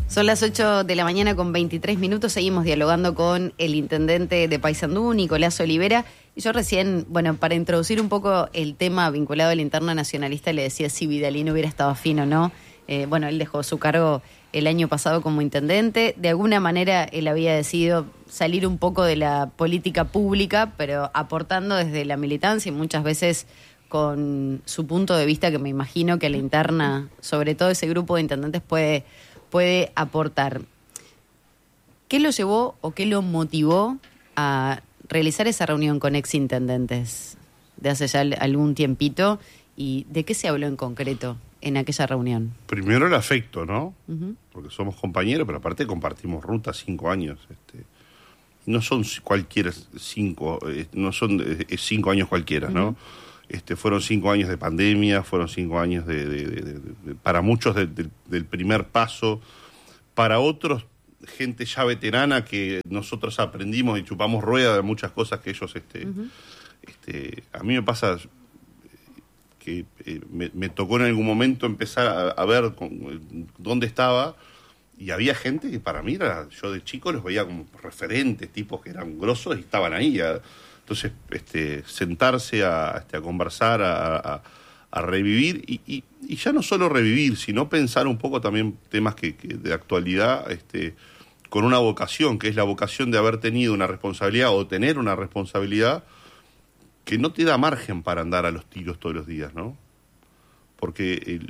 Son las 8 de la mañana con 23 minutos, seguimos dialogando con el intendente de Paysandú, Nicolás Olivera. Y yo recién, para introducir un poco el tema vinculado a la interna nacionalista, le decía si Vidalín hubiera estado afín o no. Él dejó su cargo el año pasado como intendente. De alguna manera él había decidido salir un poco de la política pública, pero aportando desde la militancia y muchas veces con su punto de vista, que me imagino que la interna, sobre todo ese grupo de intendentes, puede aportar. ¿Qué lo llevó o qué lo motivó a realizar esa reunión con exintendentes de hace ya algún tiempito? ¿Y de qué se habló en concreto en aquella reunión? Primero el afecto, ¿no? Uh-huh. Porque somos compañeros, pero aparte compartimos ruta 5 años. No son cualquiera 5, no son 5 años cualquiera, ¿no? Fueron 5 años de pandemia, fueron 5 años para muchos del primer paso, para otros gente ya veterana que nosotros aprendimos y chupamos rueda de muchas cosas que ellos, a mí me pasa que me tocó en algún momento empezar a ver dónde estaba, y había gente que para mí yo de chico los veía como referentes, tipos que eran grosos y estaban ahí. Entonces, sentarse a conversar, a revivir, y ya no solo revivir, sino pensar un poco también temas que de actualidad, con una vocación, que es la vocación de haber tenido una responsabilidad o tener una responsabilidad que no te da margen para andar a los tiros todos los días, ¿no? Porque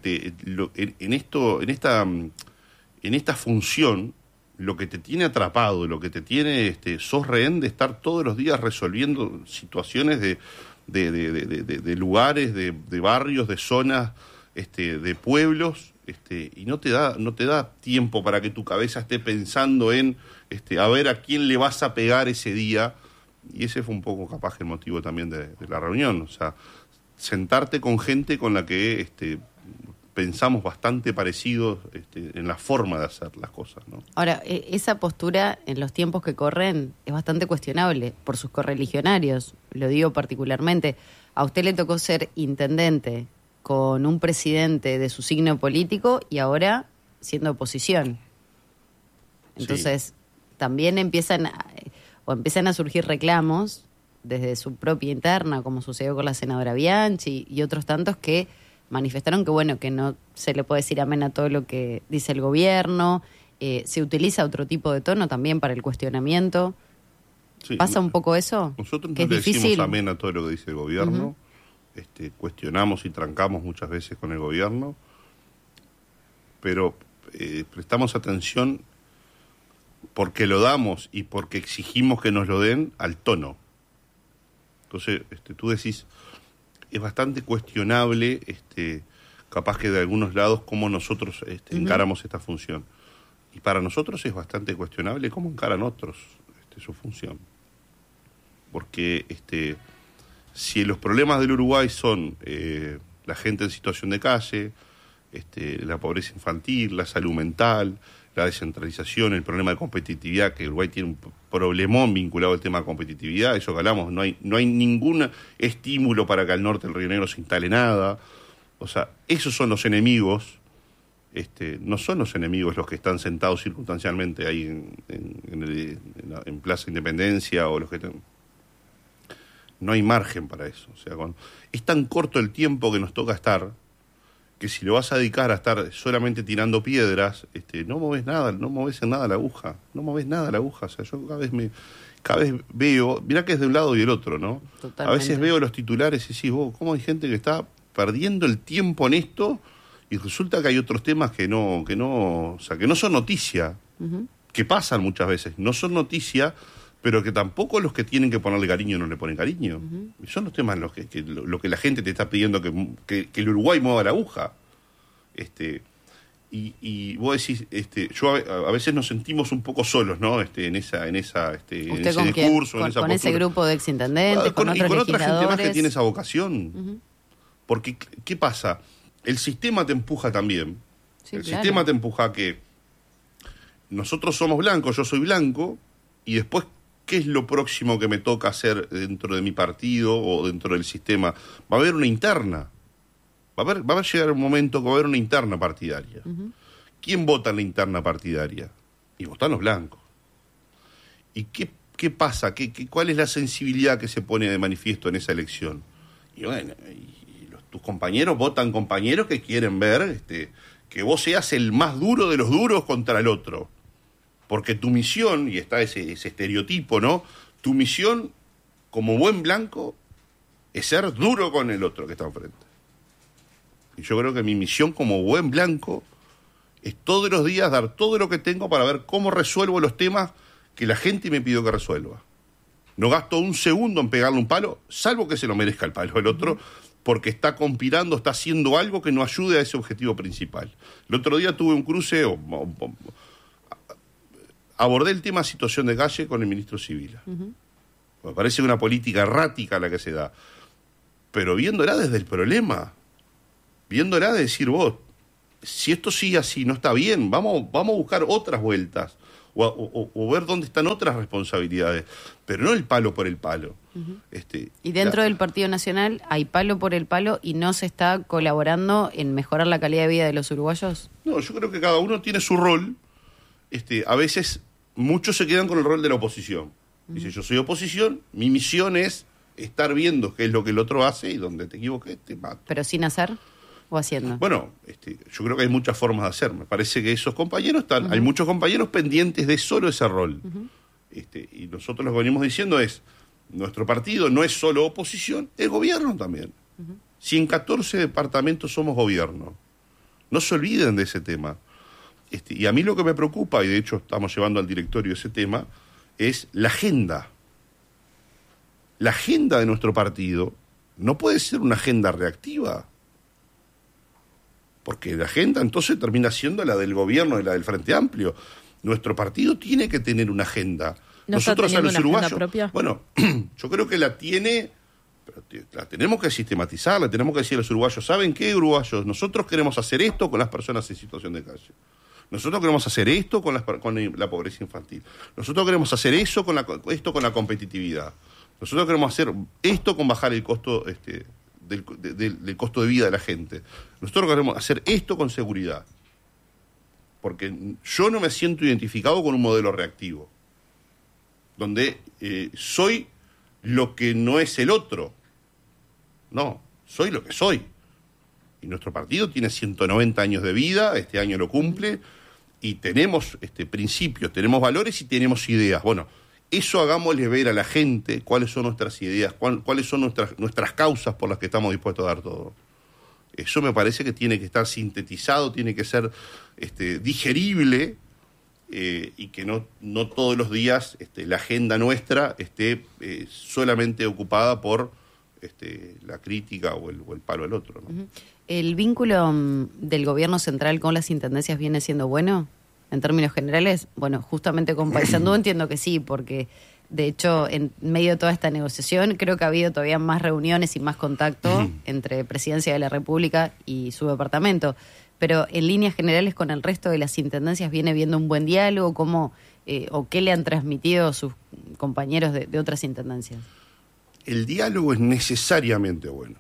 en esta función, lo que te tiene atrapado, lo que te tiene, sos rehén de estar todos los días resolviendo situaciones de lugares, de barrios, de zonas, de pueblos, y no te da tiempo para que tu cabeza esté pensando en, a ver a quién le vas a pegar ese día. Y ese fue un poco capaz el motivo también de la reunión, o sea, sentarte con gente con la que pensamos bastante parecidos en la forma de hacer las cosas, ¿no? Ahora, esa postura en los tiempos que corren es bastante cuestionable por sus correligionarios, lo digo particularmente. A usted le tocó ser intendente con un presidente de su signo político y ahora siendo oposición. Entonces, sí, también empiezan a surgir reclamos desde su propia interna, como sucedió con la senadora Bianchi y otros tantos que manifestaron que no se le puede decir amén a todo lo que dice el gobierno. Se utiliza otro tipo de tono también para el cuestionamiento. Sí, ¿pasa un poco eso? Nosotros no le decimos amén a todo lo que dice el gobierno. Uh-huh. Cuestionamos y trancamos muchas veces con el gobierno, pero prestamos atención porque lo damos y porque exigimos que nos lo den al tono. Entonces, tú decís, es bastante cuestionable, capaz que de algunos lados, cómo nosotros encaramos esta función. Y para nosotros es bastante cuestionable cómo encaran otros su función. Porque si los problemas del Uruguay son la gente en situación de calle, la pobreza infantil, la salud mental, la descentralización, el problema de competitividad, que Uruguay tiene un problemón vinculado al tema de competitividad, eso que hablamos, no hay ningún estímulo para que al norte del Río Negro se instale nada. O sea, esos son los enemigos, no son los enemigos los que están sentados circunstancialmente ahí en Plaza Independencia, o los que no hay margen para eso. O sea, es tan corto el tiempo que nos toca estar, que si lo vas a dedicar a estar solamente tirando piedras, no moves nada, no moves en nada la aguja, o sea, yo cada vez veo, mirá que es de un lado y del otro, ¿no? Totalmente. A veces veo los titulares y decís, ¿cómo hay gente que está perdiendo el tiempo en esto? Y resulta que hay otros temas que no son noticia, uh-huh, que pasan muchas veces, no son noticia, pero que tampoco los que tienen que ponerle cariño no le ponen cariño. Uh-huh. Son los temas en los que la gente te está pidiendo que el Uruguay mueva la aguja. Y vos decís, yo a veces nos sentimos un poco solos, ¿no? En ese discurso, con ese grupo de exintendentes, con otros legisladores. Otra gente más que tiene esa vocación. Uh-huh. Porque, ¿qué pasa? El sistema te empuja también. Sí, el sistema te empuja a que nosotros somos blancos, yo soy blanco, y después, ¿qué es lo próximo que me toca hacer dentro de mi partido o dentro del sistema? Va a haber una interna. Va a llegar un momento que va a haber una interna partidaria. Uh-huh. ¿quién vota en la interna partidaria? Y votan los blancos. ¿Y qué pasa? ¿Cuál es la sensibilidad que se pone de manifiesto en esa elección? Y bueno, tus compañeros votan compañeros que quieren ver que vos seas el más duro de los duros contra el otro. Porque tu misión, y está ese estereotipo, ¿no? Tu misión, como buen blanco, es ser duro con el otro que está enfrente. Y yo creo que mi misión como buen blanco es todos los días dar todo lo que tengo para ver cómo resuelvo los temas que la gente me pidió que resuelva. No gasto un segundo en pegarle un palo, salvo que se lo merezca el palo el otro, porque está conspirando, está haciendo algo que no ayude a ese objetivo principal. El otro día tuve un cruce, abordé el tema situación de calle con el ministro Sibila. Me parece una política errática la que se da, pero viéndola desde el problema, viéndola de decir vos, si esto sigue así, no está bien, vamos a buscar otras vueltas, o ver dónde están otras responsabilidades, pero no el palo por el palo. Y dentro del Partido Nacional hay palo por el palo y no se está colaborando en mejorar la calidad de vida de los uruguayos. No, yo creo que cada uno tiene su rol. A veces muchos se quedan con el rol de la oposición. Dice, yo soy oposición, mi misión es estar viendo qué es lo que el otro hace y donde te equivoques te mato. ¿Pero sin hacer o haciendo? Bueno, yo creo que hay muchas formas de hacer. Me parece que esos compañeros están, hay muchos compañeros pendientes de solo ese rol. Y nosotros lo que venimos diciendo es, nuestro partido no es solo oposición, es gobierno también. Si en 14 departamentos somos gobierno, no se olviden de ese tema. Y a mí lo que me preocupa, y de hecho estamos llevando al directorio ese tema, es la agenda. La agenda de nuestro partido no puede ser una agenda reactiva. Porque la agenda entonces termina siendo la del gobierno y la del Frente Amplio. Nuestro partido tiene que tener una agenda. ¿No Nosotros a los uruguayos, propia? bueno, yo creo que la tiene, pero la tenemos que sistematizar, la tenemos que decir a los uruguayos, ¿saben qué, uruguayos? Nosotros queremos hacer esto con las personas en situación de calle. Nosotros queremos hacer esto con la pobreza infantil. Nosotros queremos hacer eso esto con la competitividad. Nosotros queremos hacer esto con bajar el costo del costo de vida de la gente. Nosotros queremos hacer esto con seguridad. Porque yo no me siento identificado con un modelo reactivo, donde soy lo que no es el otro. No, soy lo que soy. Y nuestro partido tiene 190 años de vida, este año lo cumple, y tenemos principios, tenemos valores y tenemos ideas. Bueno, eso hagámosle ver a la gente cuáles son nuestras ideas, cuáles son nuestras causas por las que estamos dispuestos a dar todo. Eso me parece que tiene que estar sintetizado, tiene que ser digerible, y que no todos los días la agenda nuestra esté solamente ocupada por la crítica o el palo al otro, ¿no? ¿El vínculo del gobierno central con las intendencias viene siendo bueno en términos generales? Bueno, justamente con Paysandú entiendo que sí, porque de hecho en medio de toda esta negociación creo que ha habido todavía más reuniones y más contacto entre Presidencia de la República y su departamento. Pero en líneas generales con el resto de las intendencias viene viendo un buen diálogo, ¿cómo, o qué le han transmitido sus compañeros de otras intendencias? El diálogo es necesariamente bueno.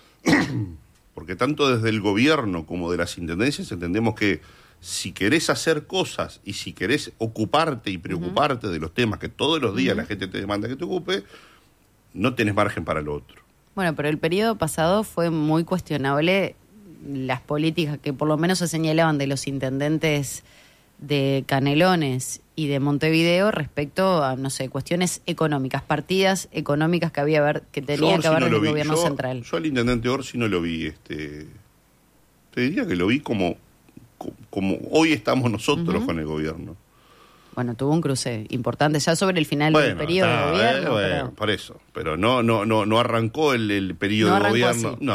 Porque tanto desde el gobierno como de las intendencias entendemos que si querés hacer cosas y si querés ocuparte y preocuparte de los temas que todos los días la gente te demanda que te ocupe, no tenés margen para lo otro. Bueno, pero el periodo pasado fue muy cuestionable las políticas que por lo menos se señalaban de los intendentes de Canelones y de Montevideo respecto a, no sé, cuestiones económicas, partidas económicas que tenía que haber desde el gobierno central. Yo al intendente Orsi no lo vi, te diría que lo vi como hoy estamos nosotros con el gobierno. Bueno, tuvo un cruce importante ya sobre el final del periodo de gobierno. Pero... por eso, pero no arrancó el periodo de gobierno. Así.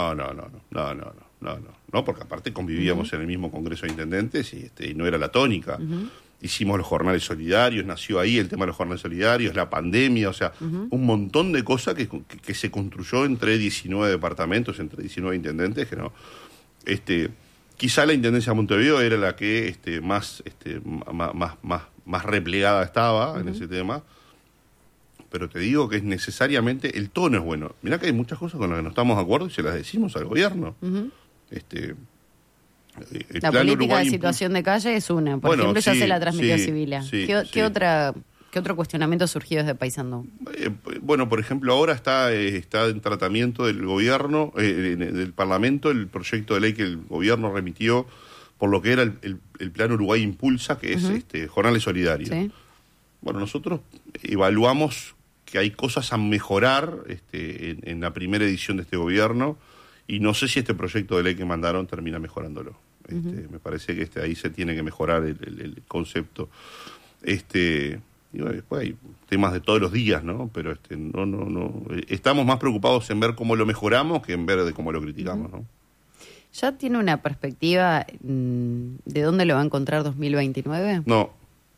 No, porque aparte convivíamos en el mismo Congreso de Intendentes y no era la tónica. Hicimos los jornales solidarios, nació ahí el tema de los jornales solidarios, la pandemia, o sea, un montón de cosas que se construyó entre 19 departamentos, entre 19 intendentes, que no. Quizá la Intendencia de Montevideo era la que más replegada estaba en ese tema, pero te digo que es necesariamente, el tono es bueno. Mirá que hay muchas cosas con las que no estamos de acuerdo y se las decimos al gobierno. La política de situación de calle es una. Por ejemplo, ya se la transmitió Sibila. ¿Qué otro cuestionamiento surgió desde Paysandú? Bueno, por ejemplo, ahora está en tratamiento del gobierno, del Parlamento, el proyecto de ley que el gobierno remitió por lo que era el Plan Uruguay Impulsa, que es jornales solidarios. Sí. Bueno, nosotros evaluamos que hay cosas a mejorar en la primera edición de este gobierno, y no sé si este proyecto de ley que mandaron termina mejorándolo. Me parece que ahí se tiene que mejorar el concepto. Y bueno, después hay temas de todos los días, ¿no? Pero no estamos más preocupados en ver cómo lo mejoramos que en ver de cómo lo criticamos, ¿no? ¿Ya tiene una perspectiva de dónde lo va a encontrar 2029? No.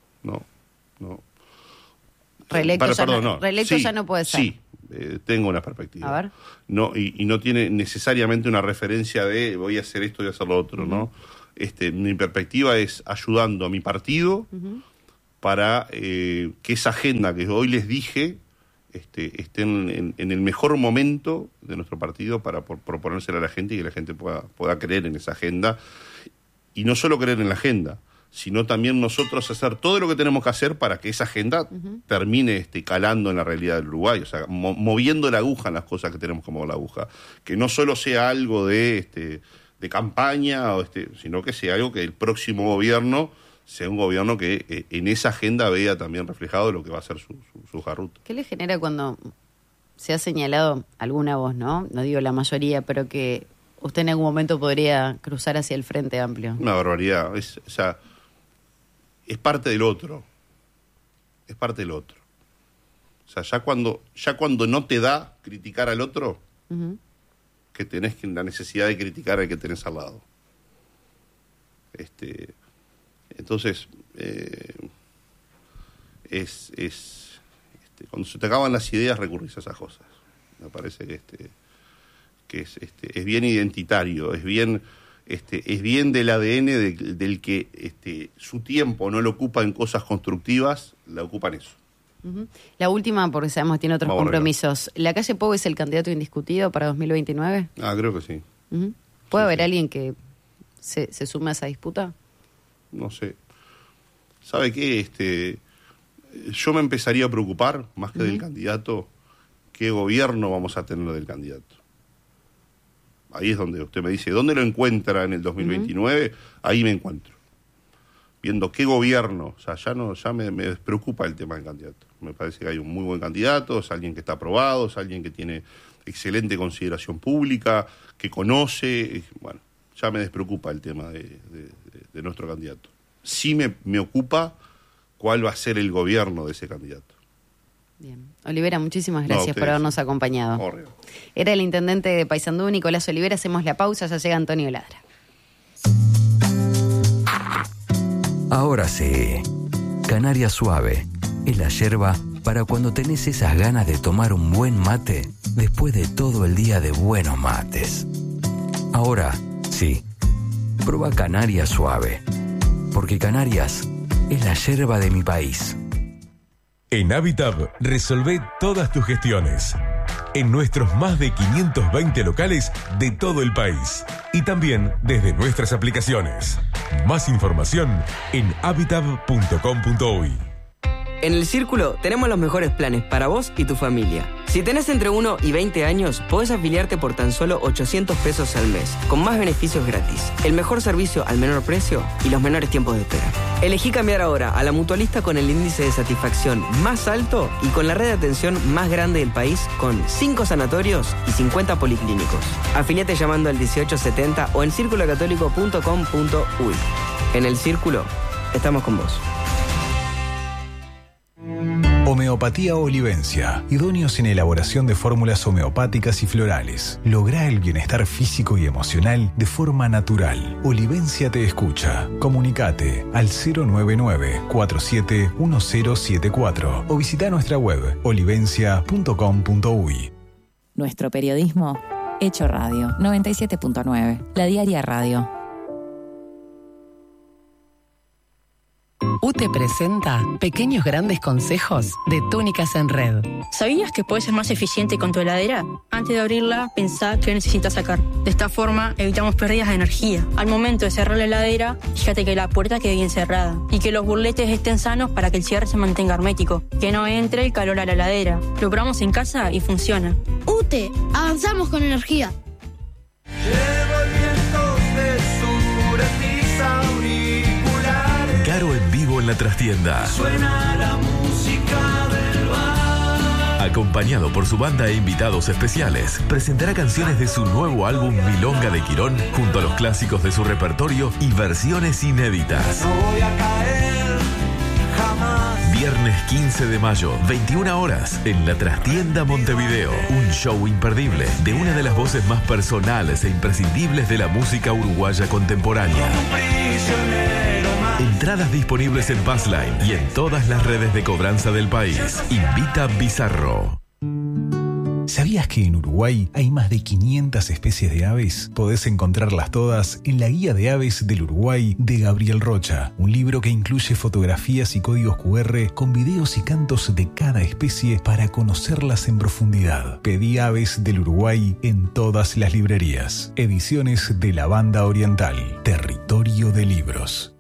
Reelecto ya no puede ser. Sí, tengo una perspectiva. A ver. No, y no tiene necesariamente una referencia de voy a hacer esto y hacer lo otro, ¿no? Mi perspectiva es ayudando a mi partido para que esa agenda que hoy les dije esté en el mejor momento de nuestro partido para proponérsela a la gente y que la gente pueda creer en esa agenda. Y no solo creer en la agenda, sino también nosotros hacer todo lo que tenemos que hacer para que esa agenda termine calando en la realidad del Uruguay, o sea, moviendo la aguja en las cosas que tenemos que mover la aguja. Que no solo sea algo de campaña, sino que sea algo que el próximo gobierno sea un gobierno que en esa agenda vea también reflejado lo que va a ser su hoja de ruta. ¿Qué le genera cuando se ha señalado alguna voz, no digo la mayoría, pero que usted en algún momento podría cruzar hacia el Frente Amplio? Una barbaridad. Es parte del otro. Es parte del otro. O sea, ya cuando no te da criticar al otro, que tenés la necesidad de criticar al que tenés al lado. Entonces, cuando se te acaban las ideas recurrís a esas cosas. Me parece que es bien identitario, es bien del ADN del que su tiempo no lo ocupa en cosas constructivas, la ocupa en eso. La última, porque sabemos que tiene otros compromisos. ¿La calle Pou es el candidato indiscutido para 2029? Creo que sí. ¿Puede haber alguien que se sume a esa disputa? No sé. ¿Sabe qué? Yo me empezaría a preocupar, más que del candidato, qué gobierno vamos a tener del candidato. Ahí es donde usted me dice, ¿dónde lo encuentra en el 2029? Ahí me encuentro. Viendo qué gobierno, o sea, ya me despreocupa el tema del candidato. Me parece que hay un muy buen candidato, es alguien que está aprobado, es alguien que tiene excelente consideración pública, que conoce, bueno, ya me despreocupa el tema de nuestro candidato. Sí me ocupa cuál va a ser el gobierno de ese candidato. Bien. Olivera, muchísimas gracias por habernos acompañado. Horrible. Era el intendente de Paysandú, Nicolás Olivera. Hacemos la pausa, ya llega Antonio Ladra. Ahora sí, Canaria Suave es la yerba para cuando tenés esas ganas de tomar un buen mate después de todo el día de buenos mates. Ahora sí, prueba Canaria Suave, porque Canarias es la yerba de mi país. En Habitab resolvé todas tus gestiones. En nuestros más de 520 locales de todo el país. Y también desde nuestras aplicaciones. Más información en habitab.com.uy. En El Círculo tenemos los mejores planes para vos y tu familia. Si tenés entre 1 y 20 años, podés afiliarte por tan solo 800 pesos al mes, con más beneficios gratis, el mejor servicio al menor precio y los menores tiempos de espera. Elegí cambiar ahora a la mutualista con el índice de satisfacción más alto y con la red de atención más grande del país, con 5 sanatorios y 50 policlínicos. Afiliate llamando al 1870 o en circulocatólico.com.uy. En El Círculo, estamos con vos. Homeopatía Olivencia. Idóneos en elaboración de fórmulas homeopáticas y florales. Lográ el bienestar físico y emocional de forma natural. Olivencia te escucha. Comunicate al 099-471074 o visita nuestra web olivencia.com.uy. Nuestro periodismo hecho radio. 97.9. La Diaria Radio. UTE presenta pequeños grandes consejos de Túnicas en Red. ¿Sabías que puedes ser más eficiente con tu heladera? Antes de abrirla, pensá qué necesitas sacar. De esta forma, evitamos pérdidas de energía. Al momento de cerrar la heladera, fíjate que la puerta quede bien cerrada y que los burletes estén sanos para que el cierre se mantenga hermético. Que no entre el calor a la heladera. Lo probamos en casa y funciona. UTE, avanzamos con energía. Caro en vivo en la trastienda. Suena la música del bar. Acompañado por su banda e invitados especiales, presentará canciones de su nuevo álbum Milonga de Quirón, junto a los clásicos de su repertorio y versiones inéditas. No voy a caer jamás. Viernes 15 de mayo, 21 horas, en la Trastienda Montevideo. Un show imperdible de una de las voces más personales e imprescindibles de la música uruguaya contemporánea. Entradas disponibles en Passline y en todas las redes de cobranza del país. Invita Bizarro. ¿Sabías que en Uruguay hay más de 500 especies de aves? Podés encontrarlas todas en la Guía de Aves del Uruguay de Gabriel Rocha, un libro que incluye fotografías y códigos QR con videos y cantos de cada especie para conocerlas en profundidad. Pedí Aves del Uruguay en todas las librerías. Ediciones de la Banda Oriental, Territorio de Libros.